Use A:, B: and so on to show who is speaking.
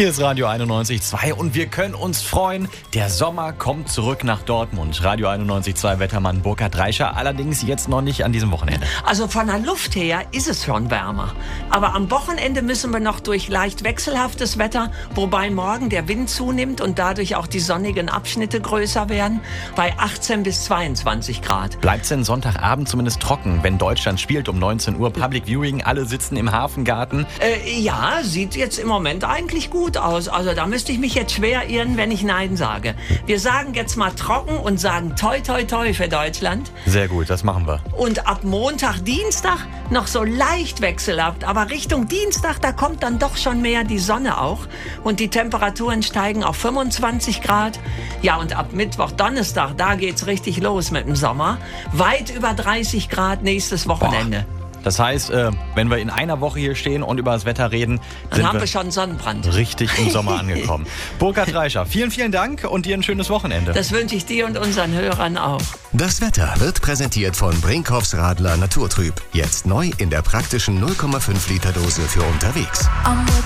A: Hier ist Radio 91.2 und wir können uns freuen, der Sommer kommt zurück nach Dortmund. Radio 91.2 Wettermann Burkhard Reischer, allerdings jetzt noch nicht an diesem Wochenende.
B: Also von der Luft her ist es schon wärmer. Aber am Wochenende müssen wir noch durch leicht wechselhaftes Wetter, wobei morgen der Wind zunimmt und dadurch auch die sonnigen Abschnitte größer werden, bei 18 bis 22 Grad.
A: Bleibt es denn Sonntagabend zumindest trocken, wenn Deutschland spielt um 19 Uhr? Public Viewing, alle sitzen im Hafengarten.
B: Ja, sieht jetzt im Moment eigentlich gut aus. Also da müsste ich mich jetzt schwer irren, wenn ich Nein sage. Wir sagen jetzt mal trocken und sagen toi toi toi für Deutschland.
A: Sehr gut, das machen wir.
B: Und ab Montag, Dienstag noch so leicht wechselhaft. Aber Richtung Dienstag, da kommt dann doch schon mehr die Sonne auch. Und die Temperaturen steigen auf 25 Grad. Ja, und ab Mittwoch, Donnerstag, da geht's richtig los mit dem Sommer. Weit über 30 Grad nächstes Wochenende.
A: Das heißt, wenn wir in einer Woche hier stehen und über das Wetter reden,
B: dann haben wir schon Sonnenbrand.
A: Richtig im Sommer angekommen. Burkhard Reischer, vielen, vielen Dank und dir ein schönes Wochenende.
B: Das wünsche ich dir und unseren Hörern auch.
C: Das Wetter wird präsentiert von Brinkhoffs Radler Naturtrüb. Jetzt neu in der praktischen 0,5 Liter Dose für unterwegs.